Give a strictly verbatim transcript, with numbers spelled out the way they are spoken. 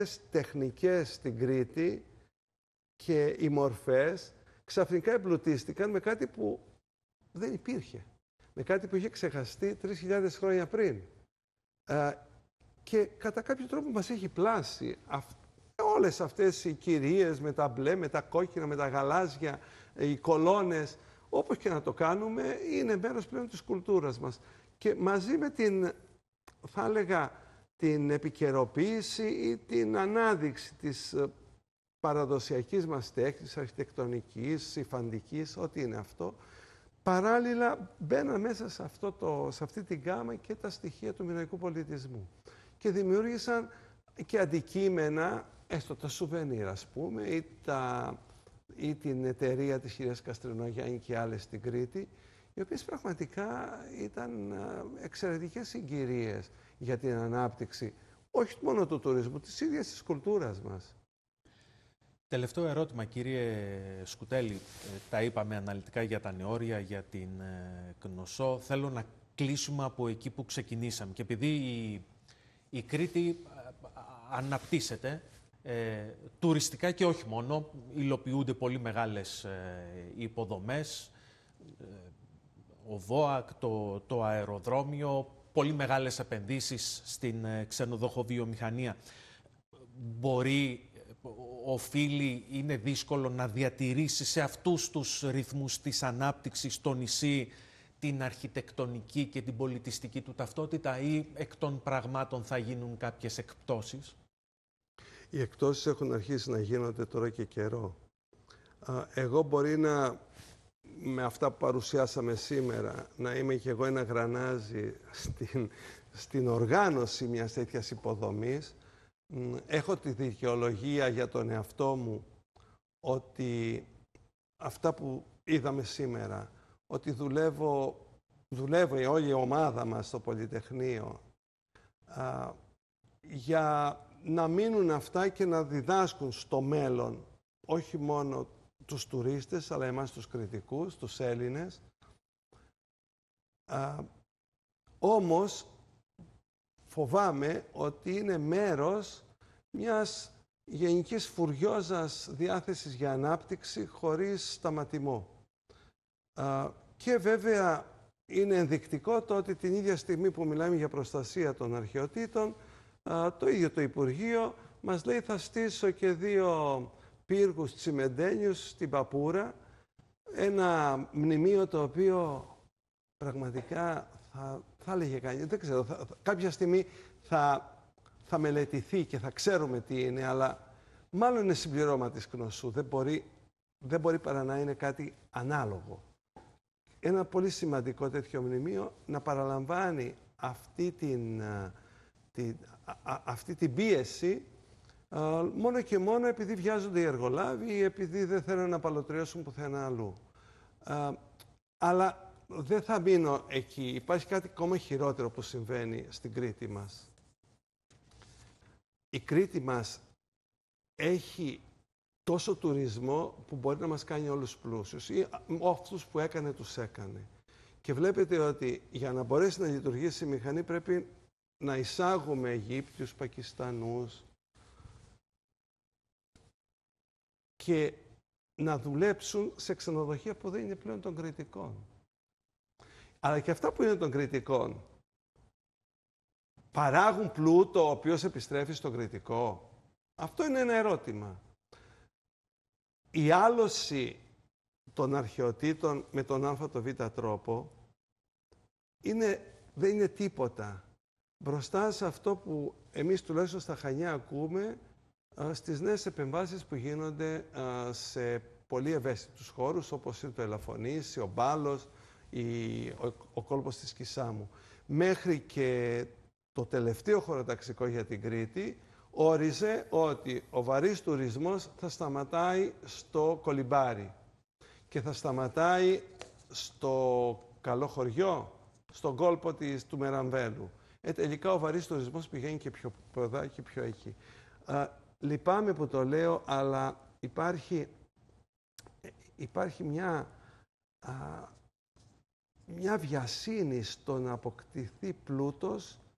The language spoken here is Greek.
τεχνικές στην Κρήτη και οι μορφές ξαφνικά εμπλουτίστηκαν με κάτι που δεν υπήρχε. Με κάτι που είχε ξεχαστεί τρεις χιλιάδες χρόνια πριν. Ε, και κατά κάποιο τρόπο μας έχει πλάσει. Αυ, όλες αυτές οι κυρίες με τα μπλε, με τα κόκκινα, με τα γαλάζια, οι κολόνες, όπως και να το κάνουμε, είναι μέρος πλέον της κουλτούρας μας. Και μαζί με την, θα έλεγα, την επικαιροποίηση ή την ανάδειξη της παραδοσιακής μας τέχνης, αρχιτεκτονικής, υφαντικής, ό,τι είναι αυτό, παράλληλα μπαίναν μέσα σε, αυτό το, σε αυτή την γάμα και τα στοιχεία του μινωικού πολιτισμού. Και δημιούργησαν και αντικείμενα, έστω τα σουβενίρ, ας πούμε, ή, τα, ή την εταιρεία της κυρίας Καστρινογιάννη και άλλες στην Κρήτη, οι οποίες πραγματικά ήταν εξαιρετικές συγκυρίες για την ανάπτυξη, όχι μόνο του τουρισμού, της ίδιας της κουλτούρας μας. Τελευταίο ερώτημα, κύριε Σκουτέλη. Τα είπαμε αναλυτικά για τα νεόρια, για την Κνωσό. Θέλω να κλείσουμε από εκεί που ξεκινήσαμε. Και επειδή η, η Κρήτη αναπτύσσεται, ε, τουριστικά και όχι μόνο, υλοποιούνται πολύ μεγάλες ε, υποδομές, ε, ο ΒΟΑΚ, το, το αεροδρόμιο, πολύ μεγάλες επενδύσεις στην ε, ξενοδοχοβιομηχανία. Μπορεί, οφείλει, είναι δύσκολο να διατηρήσει σε αυτούς τους ρυθμούς της ανάπτυξης το νησί την αρχιτεκτονική και την πολιτιστική του ταυτότητα, ή εκ των πραγμάτων θα γίνουν κάποιες εκπτώσεις? Οι εκπτώσεις έχουν αρχίσει να γίνονται τώρα και καιρό. Εγώ μπορεί να, με αυτά που παρουσιάσαμε σήμερα, να είμαι και εγώ ένα γρανάζι στην, στην οργάνωση μιας τέτοιας υποδομής. Έχω τη δικαιολογία για τον εαυτό μου ότι αυτά που είδαμε σήμερα, ότι δουλεύω, δουλεύω όλη η ομάδα μας στο Πολυτεχνείο α, για να μείνουν αυτά και να διδάσκουν στο μέλλον όχι μόνο τους τουρίστες, αλλά εμάς τους κριτικούς, τους Έλληνες. Α, όμως, φοβάμαι ότι είναι μέρος μιας γενικής φουριόζας διάθεσης για ανάπτυξη χωρίς σταματημό. Α, και βέβαια είναι ενδεικτικό το ότι την ίδια στιγμή που μιλάμε για προστασία των αρχαιοτήτων, α, το ίδιο το Υπουργείο μας λέει θα στήσω και δύο πύργους τσιμεντένιους στην Παπούρα, ένα μνημείο το οποίο πραγματικά θα, θα έλεγε κανείς, δεν ξέρω, θα, θα, κάποια στιγμή θα, θα μελετηθεί και θα ξέρουμε τι είναι, αλλά μάλλον είναι συμπληρώμα της Κνωσού. Δεν μπορεί, δεν μπορεί παρά να είναι κάτι ανάλογο. Ένα πολύ σημαντικό τέτοιο μνημείο να παραλαμβάνει αυτή την, την, α, αυτή την πίεση α, μόνο και μόνο επειδή βιάζονται οι εργολάβοι ή επειδή δεν θέλουν να παλωτριώσουν πουθενά αλλού. Α, αλλά δεν θα μείνω εκεί. Υπάρχει κάτι ακόμα χειρότερο που συμβαίνει στην Κρήτη μας. Η Κρήτη μας έχει τόσο τουρισμό που μπορεί να μας κάνει όλους πλούσιους, ή αυτούς που έκανε τους έκανε. Και βλέπετε ότι για να μπορέσει να λειτουργήσει η μηχανή πρέπει να εισάγουμε Αιγύπτιους, Πακιστανούς και να δουλέψουν σε ξενοδοχεία που δεν είναι πλέον των κριτικών. Αλλά και αυτά που είναι των κριτικών παράγουν πλούτο ο οποίος επιστρέφει στον κριτικό. Αυτό είναι ένα ερώτημα. Η άλωση των αρχαιοτήτων με τον α το β τρόπο είναι, δεν είναι τίποτα μπροστά σε αυτό που εμείς τουλάχιστον στα Χανιά ακούμε α, στις νέες επεμβάσεις που γίνονται α, σε πολύ ευαίσθητους χώρους όπως είναι το Ελαφωνήσι, ο Μπάλος, η, ο, ο κόλπος της Κισάμου. Μέχρι και το τελευταίο χωροταξικό για την Κρήτη όριζε ότι ο βαρύς τουρισμός θα σταματάει στο Κολυμπάρι και θα σταματάει στο Καλό Χωριό, στον κόλπο της, του Μεραμβέλου. Ε, τελικά ο βαρύς τουρισμός πηγαίνει και πιο ποδά και πιο εκεί. Α, λυπάμαι που το λέω, αλλά υπάρχει, υπάρχει μια, α, μια βιασύνη στο να αποκτηθεί πλούτος